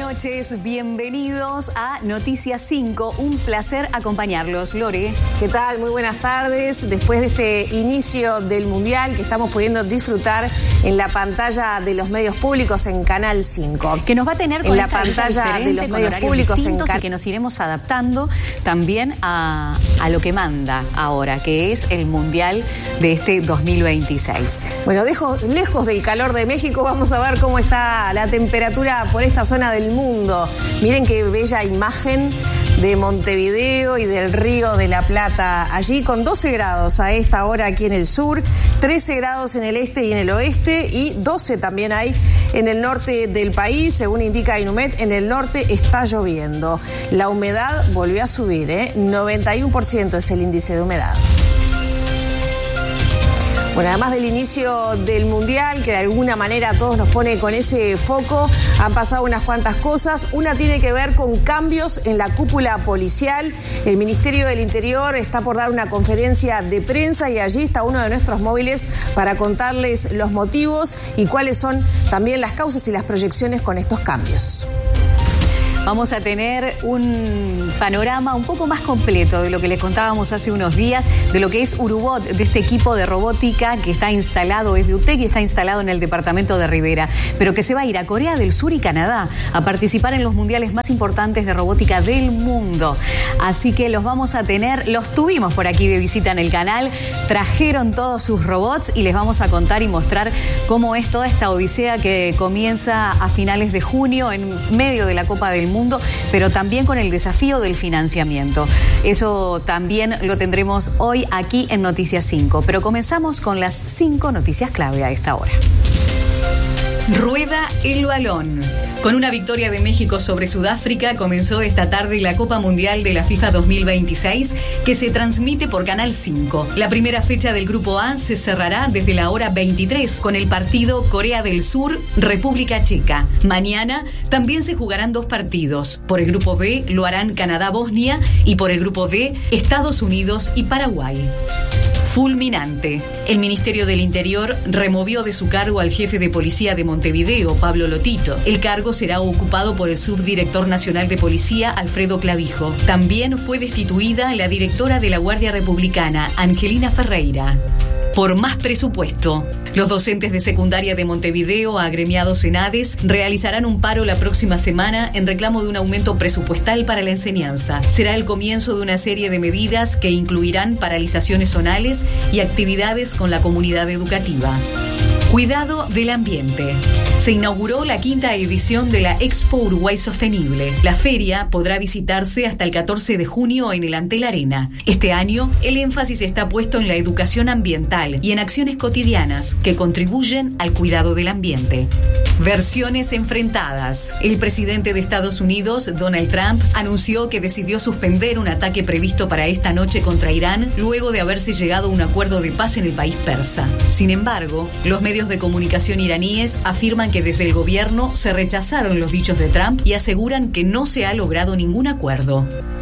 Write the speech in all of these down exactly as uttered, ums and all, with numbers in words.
noches, bienvenidos a Noticias cinco, un placer acompañarlos. Lore. ¿Qué tal? Muy buenas tardes. Después de este inicio del Mundial que estamos pudiendo disfrutar en la pantalla de los medios públicos en Canal cinco. Que nos va a tener con en la esta pantalla de los medios públicos en Canal, y que nos iremos adaptando también a, a lo que manda ahora, que es el Mundial de este dos mil veintiséis. Bueno, dejo, lejos del calor de México, vamos a ver cómo está la temperatura por esta zona del mundo. Miren qué bella imagen de Montevideo y del Río de la Plata, allí con doce grados a esta hora aquí en el sur, trece grados en el este y en el oeste y doce también hay en el norte del país. Según indica Inumet, en el norte está lloviendo. La humedad volvió a subir, ¿eh? noventa y uno por ciento es el índice de humedad. Bueno, además del inicio del Mundial, que de alguna manera a todos nos pone con ese foco, han pasado unas cuantas cosas. Una tiene que ver con cambios en la cúpula policial. El Ministerio del Interior está por dar una conferencia de prensa y allí está uno de nuestros móviles para contarles los motivos y cuáles son también las causas y las proyecciones con estos cambios. Vamos a tener un panorama un poco más completo de lo que les contábamos hace unos días, de lo que es Urubot, de este equipo de robótica que está instalado, es de U T E C y está instalado en el departamento de Rivera, pero que se va a ir a Corea del Sur y Canadá a participar en los mundiales más importantes de robótica del mundo. Así que los vamos a tener, los tuvimos por aquí de visita en el canal, trajeron todos sus robots y les vamos a contar y mostrar cómo es toda esta odisea que comienza a finales de junio en medio de la Copa del Mundo. Mundo, pero también con el desafío del financiamiento. Eso también lo tendremos hoy aquí en Noticias cinco. Pero comenzamos con las cinco noticias clave a esta hora. Rueda el balón. Con una victoria de México sobre Sudáfrica comenzó esta tarde la Copa Mundial de la FIFA dos mil veintiséis, que se transmite por Canal cinco. La primera fecha del Grupo A se cerrará desde la hora veintitrés con el partido Corea del Sur, República Checa. Mañana también se jugarán dos partidos. Por el Grupo B lo harán Canadá-Bosnia y por el Grupo D, Estados Unidos y Paraguay. Fulminante. El Ministerio del Interior removió de su cargo al jefe de policía de Montevideo, Pablo Lotito. El cargo será ocupado por el subdirector nacional de policía, Alfredo Clavijo. También fue destituida la directora de la Guardia Republicana, Angelina Ferreira. Por más presupuesto. Los docentes de secundaria de Montevideo, agremiados en ADES, realizarán un paro la próxima semana en reclamo de un aumento presupuestal para la enseñanza. Será el comienzo de una serie de medidas que incluirán paralizaciones zonales y actividades con la comunidad educativa. Cuidado del ambiente. Se inauguró la quinta edición de la Expo Uruguay Sostenible. La feria podrá visitarse hasta el catorce de junio en el Antel Arena. Este año, el énfasis está puesto en la educación ambiental y en acciones cotidianas que contribuyen al cuidado del ambiente. Versiones enfrentadas. El presidente de Estados Unidos, Donald Trump, anunció que decidió suspender un ataque previsto para esta noche contra Irán luego de haberse llegado a un acuerdo de paz en el país persa. Sin embargo, los medios de comunicación iraníes afirman que desde el gobierno se rechazaron los dichos de Trump y aseguran que no se ha logrado ningún acuerdo.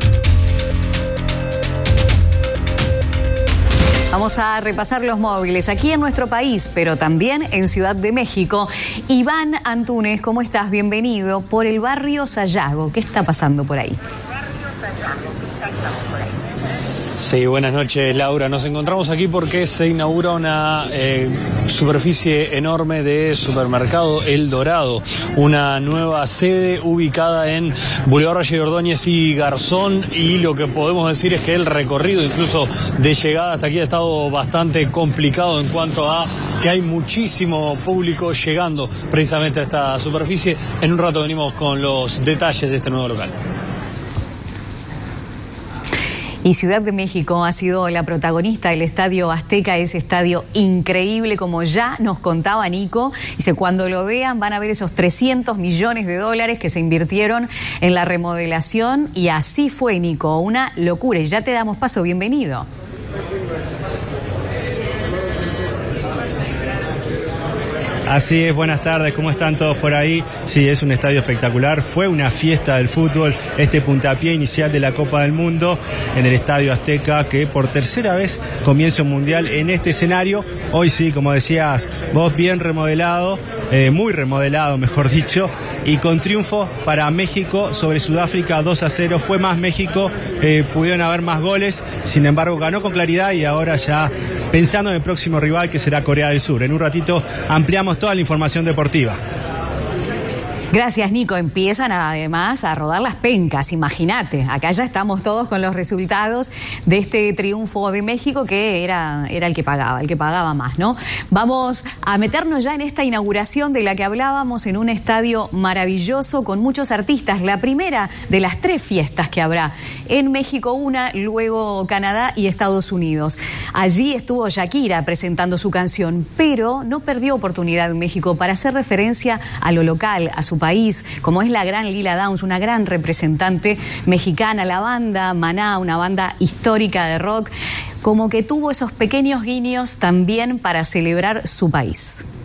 Vamos a repasar los móviles aquí en nuestro país, pero también en Ciudad de México. Iván Antunes, ¿cómo estás? Bienvenido por el barrio Sayago. ¿Qué está pasando por ahí? Sí, buenas noches, Laura. Nos encontramos aquí porque se inaugura una eh, superficie enorme de supermercado El Dorado, una nueva sede ubicada en Boulevard Valle de Ordóñez y Garzón, y lo que podemos decir es que el recorrido incluso de llegada hasta aquí ha estado bastante complicado en cuanto a que hay muchísimo público llegando precisamente a esta superficie. En un rato venimos con los detalles de este nuevo local. Y Ciudad de México ha sido la protagonista del Estadio Azteca, ese estadio increíble, como ya nos contaba Nico. Dice, cuando lo vean van a ver esos trescientos millones de dólares que se invirtieron en la remodelación. Y así fue, Nico, una locura. Y ya te damos paso, bienvenido. Así es, buenas tardes, ¿cómo están todos por ahí? Sí, es un estadio espectacular, fue una fiesta del fútbol, este puntapié inicial de la Copa del Mundo en el Estadio Azteca, que por tercera vez comienza un mundial en este escenario. Hoy sí, como decías vos, bien remodelado, eh, muy remodelado, mejor dicho, y con triunfo para México sobre Sudáfrica dos a cero. Fue más México, eh, pudieron haber más goles, sin embargo ganó con claridad y ahora ya pensando en el próximo rival que será Corea del Sur. En un ratito ampliamos toda la información deportiva. Gracias, Nico. Empiezan además a rodar las pencas, imagínate. Acá ya estamos todos con los resultados de este triunfo de México que era, era el que pagaba, el que pagaba más, ¿no? Vamos a meternos ya en esta inauguración de la que hablábamos en un estadio maravilloso con muchos artistas. La primera de las tres fiestas que habrá en México, una, luego Canadá y Estados Unidos. Allí estuvo Shakira presentando su canción, pero no perdió oportunidad en México para hacer referencia a lo local, a su país, como es la gran Lila Downs, una gran representante mexicana. La banda Maná, una banda histórica de rock, como que tuvo esos pequeños guiños también para celebrar su país.